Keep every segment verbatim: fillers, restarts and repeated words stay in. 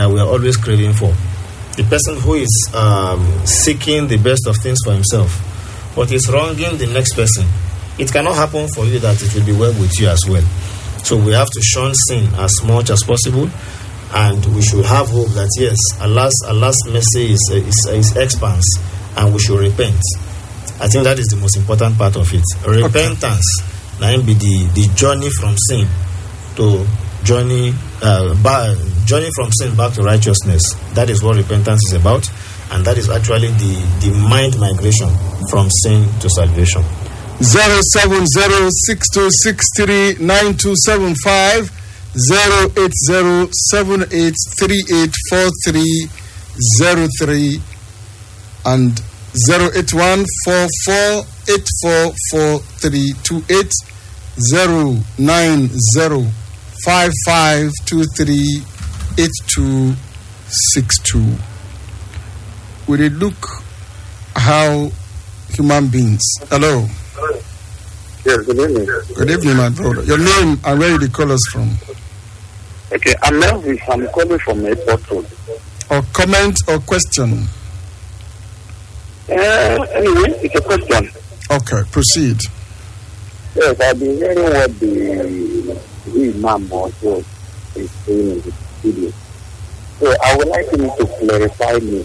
that we are always craving for. The person who is um, seeking the best of things for himself, but is wronging the next person, it cannot happen for you that it will be well with you as well. So we have to shun sin as much as possible, and we should have hope that yes, Allah's, Allah's mercy is, is, is expanse, and we should repent. I think that is the most important part of it. Repentance, okay. Now be the, the journey from sin to journey uh, back, journey from sin back to righteousness. That is what repentance is about, and that is actually the, the mind migration from sin to salvation. Zero seven zero six two six three nine two seven five, zero eight zero seven eight three eight four three zero three, and zero eight one four four eight four four three two eight, zero nine zero five five two three eight two six two. We did look how human beings. Hello. Yes, good evening. Good evening, my brother. Your name and where you call us from? Okay, I'm Melvis. I'm calling from Airport Road. Or comment or question? Uh, anyway, it's a question. Okay, proceed. Yes, I've been hearing what the, the Imam also is saying in the video. So I would like him to clarify me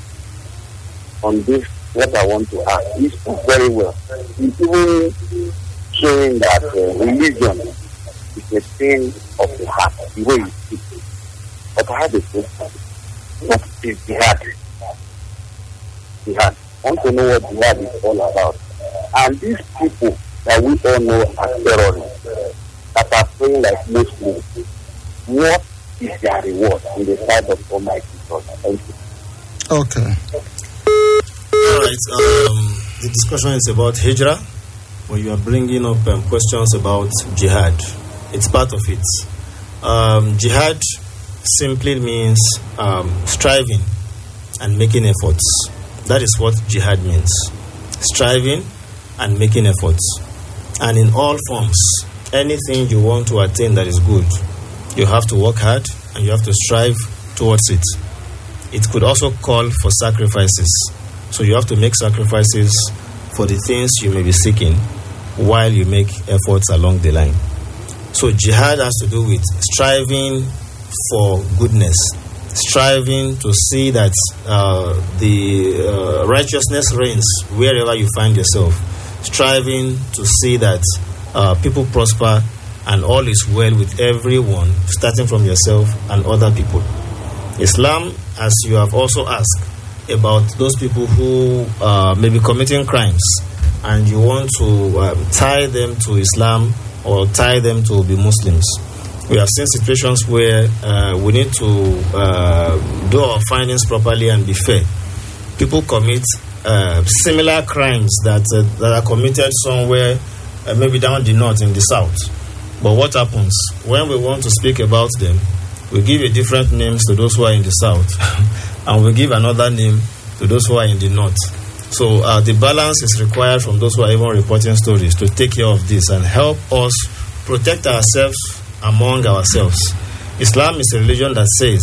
on this, what I want to ask. He spoke very well. He's even showing that uh, religion is a thing of the heart, the way you speak. But I have a question. What is jihad? Jihad. I want to know what jihad is all about. And these people that we all know as terrorists, that are praying like Muslims, what is their reward on the side of Almighty God? Thank you. Okay. All right. Um, the discussion is about Hijrah, where you are bringing up um, questions about jihad. It's part of it. Um, jihad simply means um, striving and making efforts. That is what jihad means. Striving and making efforts. And in all forms, anything you want to attain that is good, you have to work hard and you have to strive towards it. It could also call for sacrifices. So you have to make sacrifices for the things you may be seeking while you make efforts along the line. So jihad has to do with striving for goodness, striving to see that uh, the uh, righteousness reigns wherever you find yourself, striving to see that uh, people prosper and all is well with everyone, starting from yourself and other people. Islam, as you have also asked, about those people who uh, may be committing crimes and you want to uh, tie them to Islam or tie them to be Muslims. We have seen situations where uh, we need to uh, do our findings properly and be fair. People commit uh, similar crimes that, uh, that are committed somewhere, uh, maybe down the north in the south. But what happens? When we want to speak about them, we give a different names to those who are in the south. And we give another name to those who are in the north. So uh, the balance is required from those who are even reporting stories to take care of this and help us protect ourselves among ourselves. Islam is a religion that says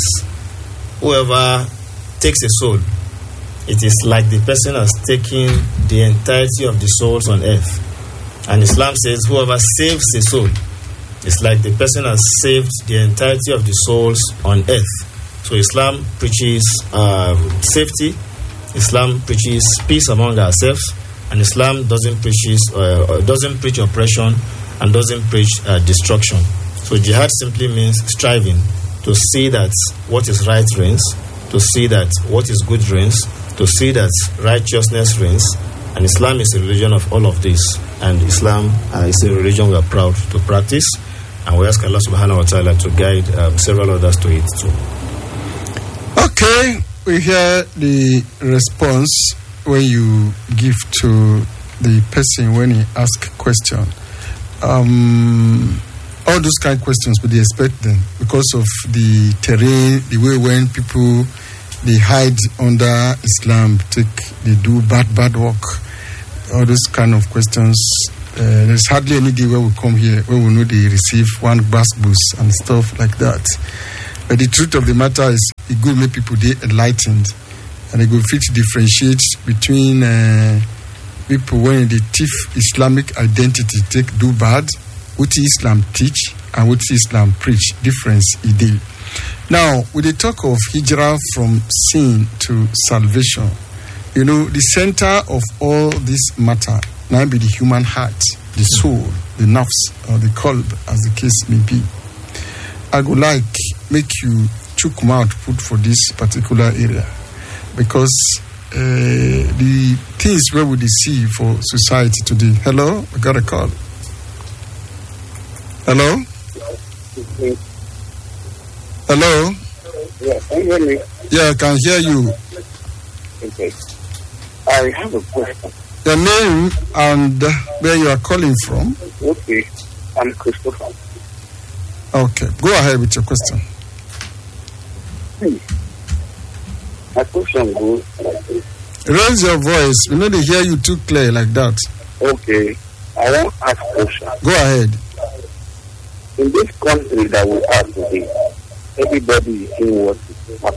whoever takes a soul, it is like the person has taken the entirety of the souls on earth. And Islam says whoever saves a soul, it's like the person has saved the entirety of the souls on earth. So Islam preaches uh, safety, Islam preaches peace among ourselves, and Islam doesn't preaches uh, doesn't preach oppression and doesn't preach uh, destruction. So jihad simply means striving to see that what is right reigns, to see that what is good reigns, to see that righteousness reigns, and Islam is a religion of all of this. And Islam uh, is a religion we are proud to practice, and we ask Allah subhanahu wa ta'ala to guide um, several others to it too. Okay, we hear the response when you give to the person when he asks a question. Um, all those kind of questions, but they expect them because of the terrain, the way when people they hide under Islam, take they do bad bad work. All those kind of questions. Uh, there's hardly any day where we come here where we know they receive one bass boost and stuff like that. But the truth of the matter is, it good make people they enlightened, and they go fit differentiate between uh, people when they teach Islamic identity take do bad, what Islam teach and what Islam preach. Difference is there. Now, with the talk of hijrah from sin to salvation, you know, the center of all this matter now be the human heart, the soul, the nafs, or the qalb, as the case may be. I would like make you chook mouth put for this particular area, because uh, the things where we see for society today. Hello, I got a call. Hello. Hello. Yeah, can you hear me? Yeah, I can hear you. Okay. I have a question. Your name and where you are calling from? Okay. I'm Christopher. Okay, go ahead with your question. Hmm. My question goes like this. Raise your voice. We know they hear you too clear like that. Okay. I want to ask a question. Go ahead. In this country that we are today, everybody is seeing what is happening.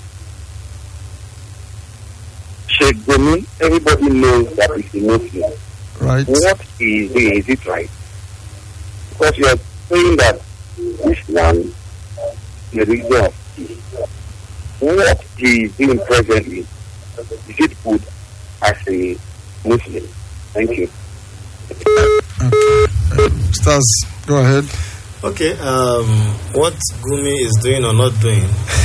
Sheikh Gumi, everybody knows that he's a Muslim. Right. What he is doing, is it right? Because you are saying that Islam is the religion of peace. What he is doing presently, is it good as a Muslim? Thank you. Okay. Uh, Stars, go ahead. Okay, um, what Gumi is doing or not doing,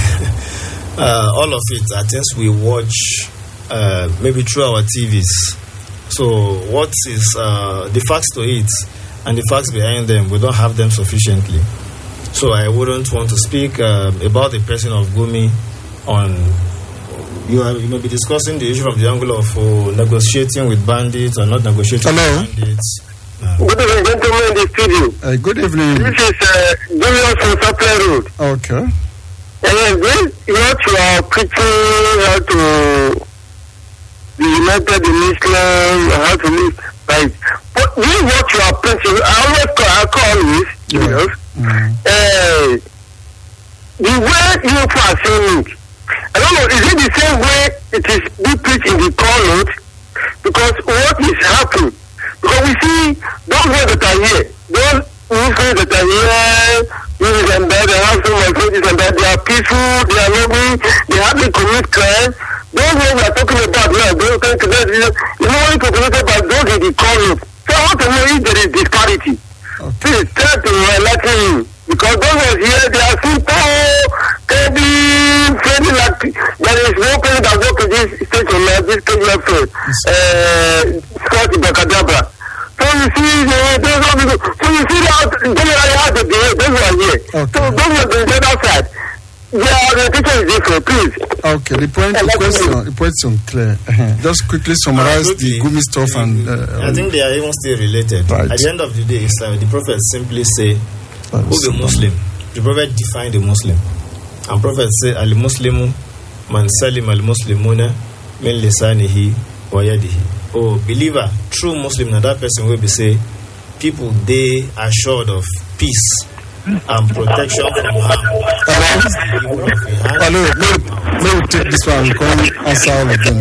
uh, all of it are things we watch uh, maybe through our T Vs. So what is uh, the facts to it and the facts behind them, we don't have them sufficiently. So I wouldn't want to speak uh, about the person of Gumi on, you, are, you may be discussing the issue from the angle of uh, negotiating with bandits or not negotiating Hello. with bandits. Uh, Good evening, gentlemen in the studio. Uh, good evening. This is uh, Julius from Sapler Road. Okay. And then what you are preaching how to be united in Islam, how to live right. But this what you are preaching, I always call, I call this, Julius. Mm-hmm. Uh, the way you are saying it, I don't know, is it the same way it is being preached in the call note? Because what is happening? Because we see those ones that are here, those Muslims that are here, this and that, they have so much this and that, they are peaceful, they are loving, they hardly commit crime. Those ones we are talking about now, those kind of things, you know what is committed by those in the corner. So I want to know if there is disparity. Okay. Please try to enlighten me. Because those ones here, they are simple, can be friendly like, there is no person that works in this station, like this K G F, uh, Scott Bakadabra. So you see, uh, those are people, so you see that generally how they behave, those are here. Okay. So those are the other side. Their orientation is different, please. Okay, the point, the question, the question clear. Uh-huh. Just quickly summarize Uh, the Gumi stuff and. Uh, I think they are even still related. Right. At the end of the day, it's like the Prophet simply say, "Who be Muslim?" The Prophet defined the Muslim, and Prophet say, "Al Muslimu man salim al Muslimuna min lisanihi wa yadihi." Oh, believer, true Muslim, now that person will be say, people they assured of peace and protection from harm. Hello, hello. Let, let me take this one. Come answer all of them.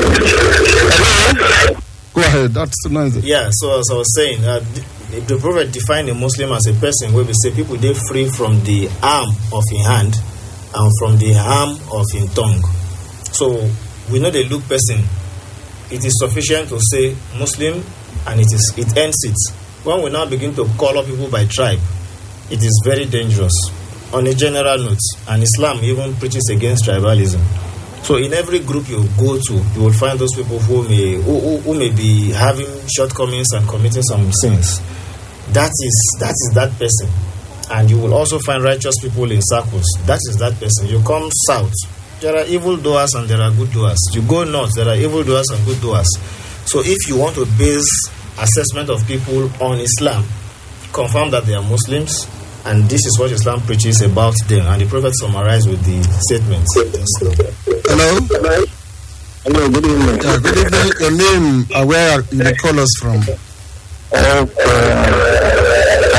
Go ahead. That's nice. Yeah. So as I was saying, uh, the, the Prophet defined a Muslim as a person where we say people they free from the arm of a hand and from the harm of a tongue. So we know the look person. It is sufficient to say Muslim, and it is it ends it. When we now begin to call up people by tribe, it is very dangerous. On a general note, and Islam even preaches against tribalism. So in every group you go to, you will find those people who may who, who, who may be having shortcomings and committing some sins. That is that is that person, and you will also find righteous people in circles. That is that person. You come south, there are evil doers and there are good doers. You go north, there are evil doers and good doers. So if you want to base assessment of people on Islam, confirm that they are Muslims, and this is what Islam preaches about them. And the Prophet summarized with the statement. Hello. Hello. Hello, good evening. Yeah, good evening. Your name, uh, where you call us from? Uh, uh,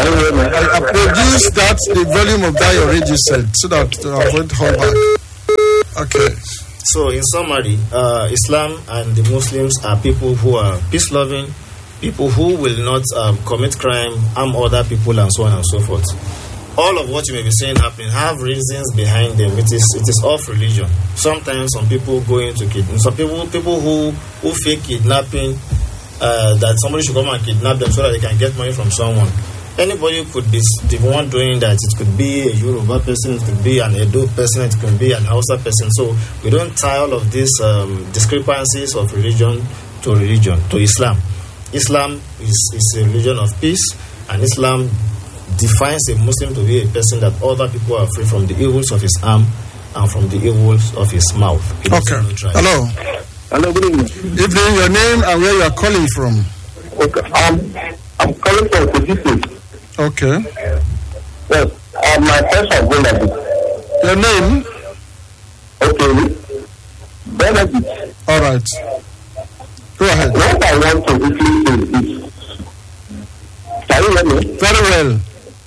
I, I produce that, the volume of that your radio set, so that to avoid holdback. Okay. So, in summary, uh, Islam and the Muslims are people who are peace-loving, people who will not um, commit crime, harm other people, and so on and so forth. All of what you may be saying happening have reasons behind them. It is it is off religion. Sometimes some people go into kidnapping. Some people people who who fake kidnapping, uh, that somebody should come and kidnap them so that they can get money from someone. Anybody could be the one doing that. It could be a Yoruba person, it could be an Edo person, it could be an Hausa person. So we don't tie all of these um, discrepancies of religion to religion, to Islam. Islam is, is a religion of peace, and Islam defines a Muslim to be a person that other people are free from the evils of his arm and from the evils of his mouth. It Okay. Hello. Hello, good evening. Evening, your name and where you are calling from. Okay, um, I'm calling from Kojisi. Okay. Yes, um, my first of Benedict. Your name? Okay, Benedict. All right. Go ahead. What I want to quickly say is, can you hear me? Very well.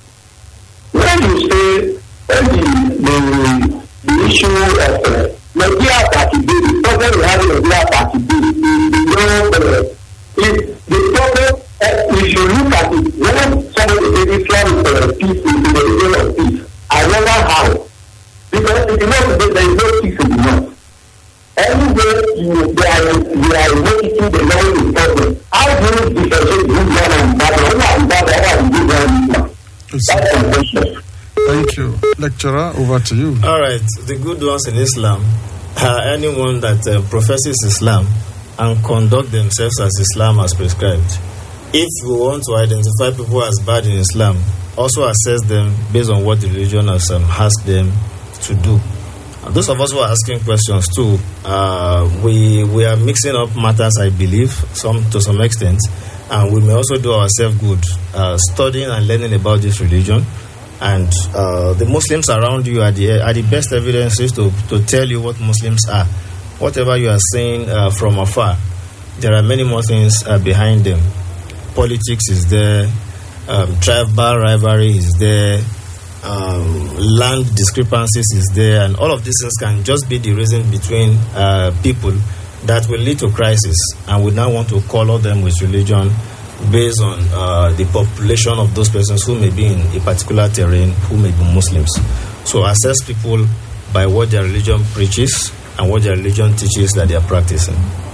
When you say when the, the, the issue of uh, Nigeria party, the problem we have in Nigeria party, the uh, if the problem, uh, we should look at it. When somebody says Islam is uh, peace, is the religion of peace, I wonder how. Because if you know that there is no peace in the north. Anywhere you they are you are making the law in problem. How do you differentiate good man and bad man? Who are bad and who are good man? That's the question. Thank you. Lecturer, over to you. All right. The good ones in Islam are anyone that uh, professes Islam and conduct themselves as Islam has prescribed. If you want to identify people as bad in Islam, also assess them based on what the religion has um, asked them to do. And those of us who are asking questions too, uh, we we are mixing up matters, I believe, some to some extent, and we may also do ourselves good uh, studying and learning about this religion. And uh, the Muslims around you are the are the best evidences to to tell you what Muslims are. Whatever you are saying uh, from afar, there are many more things uh, behind them. Politics is there, um, tribal rivalry is there, um, land discrepancies is there, and all of these things can just be the reason between uh, people that will lead to crisis, and we now want to color them with religion based on uh, the population of those persons who may be in a particular terrain, who may be Muslims. So assess people by what their religion preaches and what their religion teaches that they are practicing.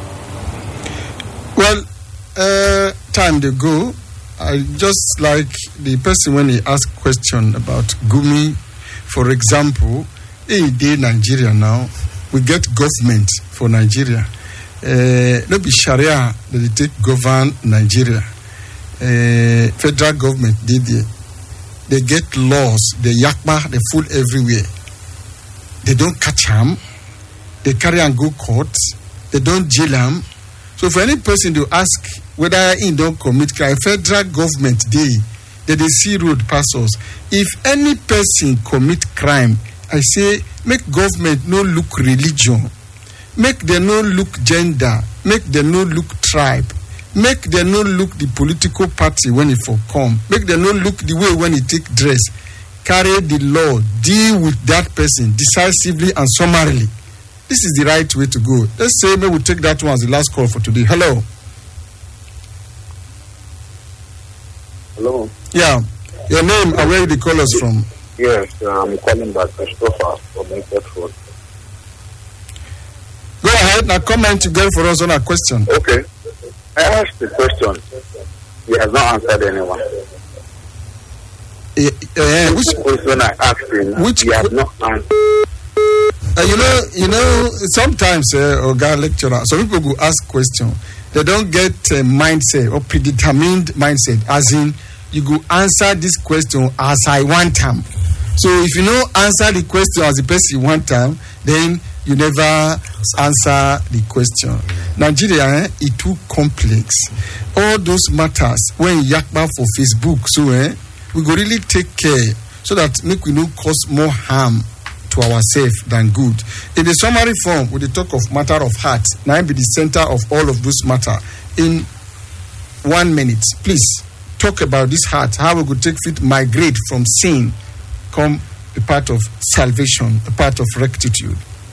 Well, uh, time to go. I just like the person when he asked question about Gumi, for example, in day Nigeria now, we get government for Nigeria. Uh, no be Sharia that they take govern Nigeria. Uh, federal government did it. They get laws, they yakba, they full everywhere. They don't catch them. They carry and go court. They don't jail them. So for any person to ask whether he don't commit crime, federal government they they, they see road pass us. If any person commit crime, I say make government no look religion, make them no look gender, make them no look tribe, make them no look the political party when it for come, make them no look the way when he take dress. Carry the law, deal with that person decisively and summarily. This is the right way to go. Let's say maybe we'll take that one as the last call for today. Hello. Hello. Yeah. Your name and where you call us from? Yes, I'm calling back Christopher from Bedford. Go ahead now, comment again for us on our question. Okay. I asked the question. He has not answered anyone. Uh, uh, which question I asked him, which he has not answered. Uh, you know, you know. Sometimes, uh, Oga lecturer, some people go ask question. They don't get a mindset or predetermined mindset. As in, you go answer this question as I want them. So if you don't answer the question as the person you want them, then you never answer the question. Nigeria, eh, is too complex. All those matters when yakba for Facebook, so eh, we go really take care so that make we no cause more harm to ourselves than good. In the summary form, with the talk of matter of heart, now be the center of all of those matter. In one minute, please. talk about this heart, how we could take it, migrate from sin, come a part of salvation, a part of rectitude.